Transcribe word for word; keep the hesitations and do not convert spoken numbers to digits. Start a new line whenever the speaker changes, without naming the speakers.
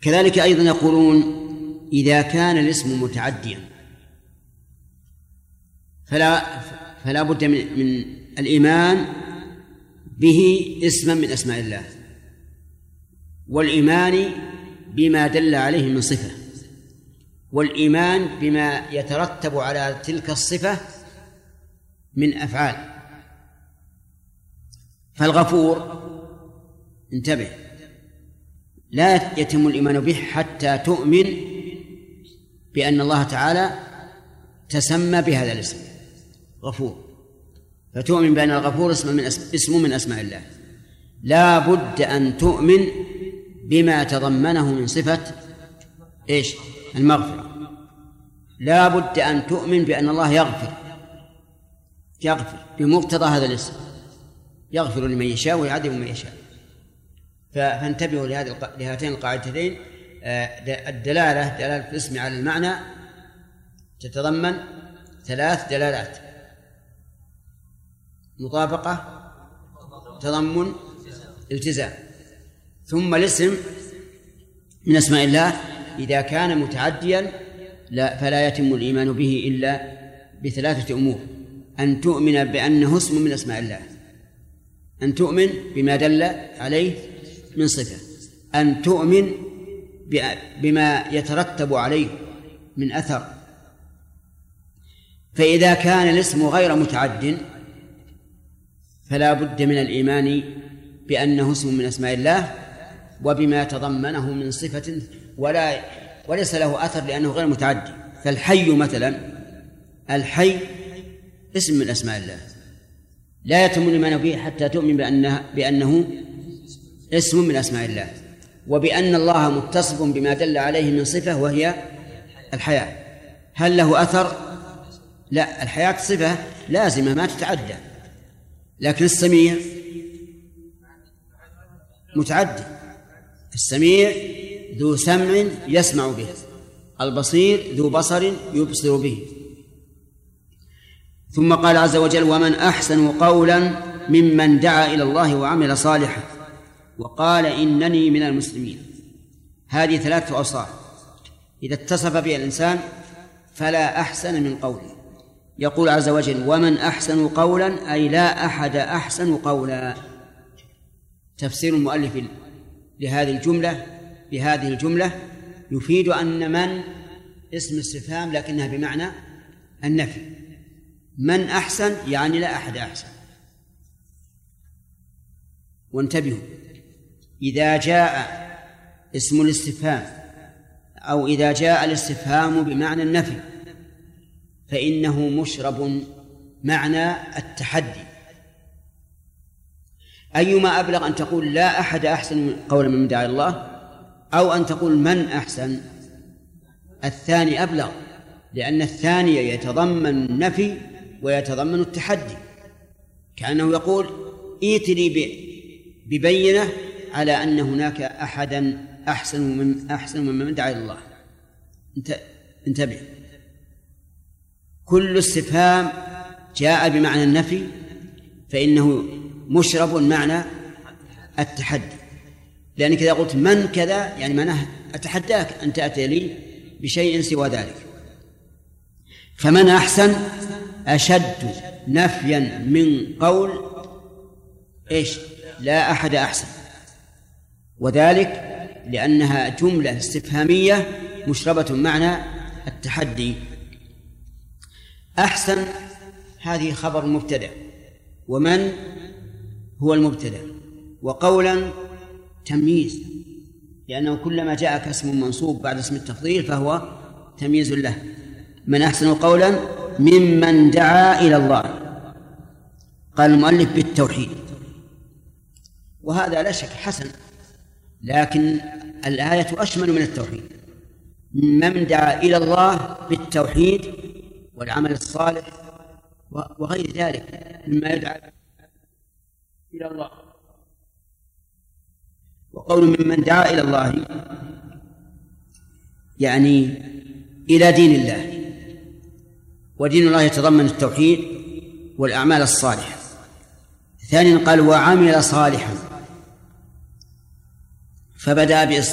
كذلك أيضا يقولون إذا كان الاسم متعديا فلا, فلا بد من, من الإيمان به اسما من أسماء الله، والإيمان بما دل عليه من صفة، والإيمان بما يترتب على تلك الصفة من أفعال. فالغفور انتبه لا يتم الإيمان به حتى تؤمن بأن الله تعالى تسمى بهذا الاسم غفور، فتؤمن بأن الغفور اسم من اسم من أسماء الله. لا بد أن تؤمن بما تضمنه من صفة إيش؟ المغفرة. لا بد أن تؤمن بأن الله يغفر يغفر بمقتضى هذا الاسم، يغفر لمن يشاء ويعذب من يشاء. فانتبهوا لهاتين القاعدتين. الدلالة دلالة الاسم على المعنى تتضمن ثلاث دلالات: مطابقة، تضمن، التزام. ثم الاسم من أسماء الله إذا كان متعديا لا فلا يتم الإيمان به إلا بثلاثة أمور: أن تؤمن بأنه اسم من أسماء الله، أن تؤمن بما دل عليه من صفة، أن تؤمن بما يترتب عليه من أثر. فإذا كان الاسم غير متعد فلا بد من الإيمان بأنه اسم من أسماء الله وبما تضمنه من صفة ولا وليس له أثر لأنه غير متعدي. فالحي مثلا، الحي اسم من أسماء الله لا يتم الإيمان به حتى تؤمن بأنه, بأنه اسم من أسماء الله، وبأن الله متصف بما دل عليه من صفة وهي الحياة. هل له أثر؟ لا، الحياة صفة لازمة ما تتعدى. لكن السميع متعدي، السميع ذو سمع يسمع به، البصير ذو بصر يبصر به. ثم قال عز وجل: ومن أحسن قولا ممن دعا إلى الله وعمل صالحا وقال إنني من المسلمين. هذه ثلاثة أوصاف إذا اتصف بها الإنسان فلا أحسن من قوله. يقول عز وجل: ومن أحسن قولا، أي لا أحد أحسن قولا. تفسير المؤلف لهذه الجملة بهذه الجملة يفيد أن من اسم استفهام لكنها بمعنى النفي. من أحسن يعني لا أحد أحسن. وانتبهوا، إذا جاء اسم الاستفهام أو إذا جاء الاستفهام بمعنى النفي فإنه مشرب معنى التحدي. أيما أبلغ أن تقول لا أحد أحسن قولا من دعا الله، أو أن تقول من أحسن؟ الثاني أبلغ، لأن الثاني يتضمن النفي ويتضمن التحدي، كأنه يقول ائتني ببينة على أن هناك أحدا أحسن من أحسن ممن دعا إلى الله. انتبه، كل استفهام جاء بمعنى النفي فإنه مشرب معنى التحدي، لأنك إذا قلت من كذا يعني معناه أتحداك أن تأتي لي بشيء سوى ذلك. فمن أحسن أشد نفيا من قول إيش؟ لا أحد أحسن، وذلك لأنها جملة استفهامية مشربة معنى التحدي. أحسن هذه خبر مبتدأ، ومن هو المبتدأ، وقولا تمييز، لأنه كلما جاءك اسم منصوب بعد اسم التفضيل فهو تمييز له. من أحسن قولا ممن دعا إلى الله. قال المؤلف بالتوحيد، وهذا لا شك حسن، لكن الآية أشمل من التوحيد. من دعا إلى الله بالتوحيد والعمل الصالح وغير ذلك مما يدعى إلى الله. وقول ممن دعا إلى الله يعني إلى دين الله، ودين الله يتضمن التوحيد والأعمال الصالحة. ثانيا قال وعمل صالحا، فبدأ